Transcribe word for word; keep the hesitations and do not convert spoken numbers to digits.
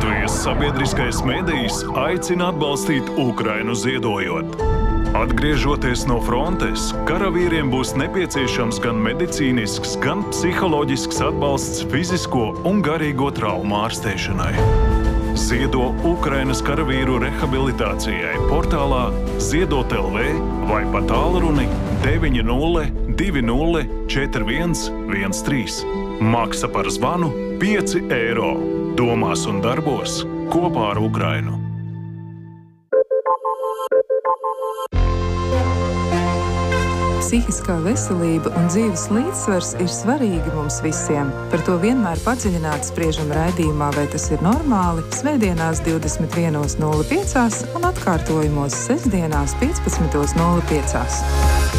Latvijas sabiedriskais medijs aicina atbalstīt Ukrainu ziedojot. Atgriežoties no frontes, karavīriem būs nepieciešams gan medicīnisks, gan psiholoģisks atbalsts fizisko un garīgo traumu ārstēšanai. Ziedo Ukrainas karavīru rehabilitācijai portālā Ziedot L V vai pa tālruni deviņi nulle divi nulle četri viens viens trīs. Maksa par zvanu pieci eiro. Domās un darbos kopā ar Ukrainu. Psihiskā veselība un dzīves līdzsvars ir svarīgi mums visiem. Par to vienmēr padziļināti spriežam raidījumā, vai tas ir normāli, svētdienās divdesmit viena nulle pieci un atkārtojumos sestdienās piecpadsmit nulle pieci.